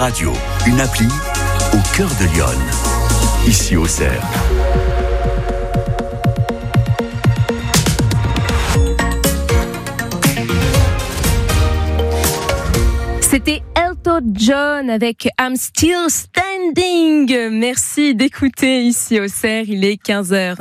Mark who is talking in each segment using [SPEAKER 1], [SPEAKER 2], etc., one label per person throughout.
[SPEAKER 1] radio, une appli au cœur de Lyon. Ici Auxerre.
[SPEAKER 2] C'était Elton John avec I'm Still Standing. Merci d'écouter ici Auxerre, il est 15h.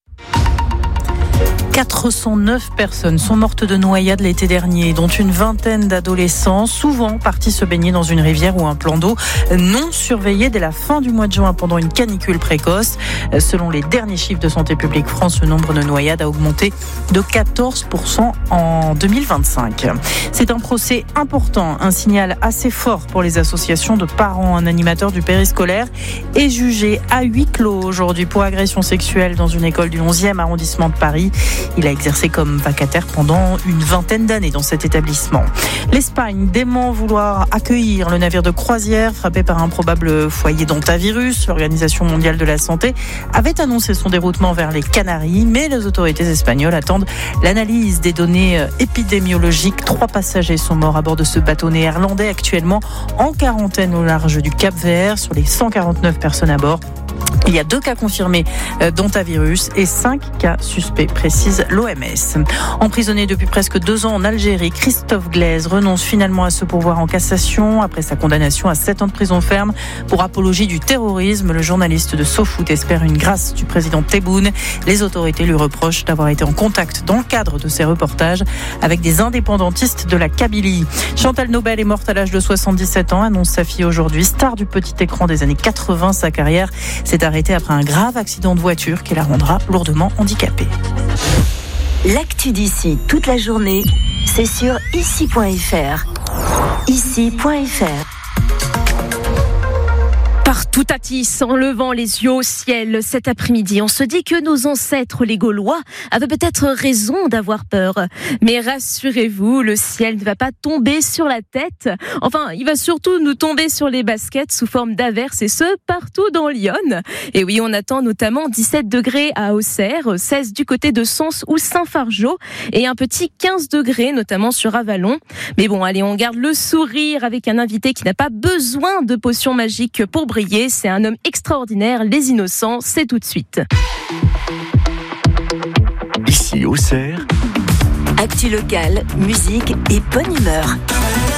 [SPEAKER 3] 409 personnes sont mortes de noyade l'été dernier, dont une vingtaine d'adolescents, souvent partis se baigner dans une rivière ou un plan d'eau non surveillé dès la fin du mois de juin pendant une canicule précoce. Selon les derniers chiffres de Santé publique France, le nombre de noyades a augmenté de 14% en 2025. C'est un procès important, un signal assez fort pour les associations de parents. Un animateur du périscolaire est jugé à huis clos aujourd'hui pour agression sexuelle dans une école du 11e arrondissement de Paris. Il a exercé comme vacataire pendant une vingtaine d'années dans cet établissement. L'Espagne dément vouloir accueillir le navire de croisière frappé par un probable foyer d'hantavirus. L'Organisation mondiale de la santé avait annoncé son déroutement vers les Canaries, mais les autorités espagnoles attendent l'analyse des données épidémiologiques. 3 passagers sont morts à bord de ce bateau néerlandais, actuellement en quarantaine au large du Cap-Vert. Sur les 149 personnes à bord, il y a 2 cas confirmés d'hantavirus et 5 cas suspects, précise l'OMS. Emprisonné depuis presque 2 ans en Algérie, Christophe Glaise renonce finalement à se pourvoir en cassation après sa condamnation à 7 ans de prison ferme pour apologie du terrorisme. Le journaliste de SoFoot espère une grâce du président Tebboune. Les autorités lui reprochent d'avoir été en contact dans le cadre de ses reportages avec des indépendantistes de la Kabylie. Chantal Nobel est morte à l'âge de 77 ans, annonce sa fille aujourd'hui. Star du petit écran des années 80, sa carrière s'est arrêtée après un grave accident de voiture qui la rendra lourdement handicapée.
[SPEAKER 4] L'actu d'ici toute la journée, c'est sur ici.fr. Ici.fr.
[SPEAKER 2] Partout à Tisse, en levant les yeux au ciel cet après-midi, on se dit que nos ancêtres, les Gaulois, avaient peut-être raison d'avoir peur. Mais rassurez-vous, le ciel ne va pas tomber sur la tête. Enfin, il va surtout nous tomber sur les baskets sous forme d'averses, et ce, partout dans Lyon. Et oui, on attend notamment 17 degrés à Auxerre, 16 du côté de Sens ou Saint-Fargeau, et un petit 15 degrés, notamment sur Avallon. Mais bon, allez, on garde le sourire avec un invité qui n'a pas besoin de potions magiques pour briller. C'est un homme extraordinaire, les innocents, c'est tout de suite.
[SPEAKER 1] Ici Auxerre.
[SPEAKER 4] Actu locale, musique et bonne humeur.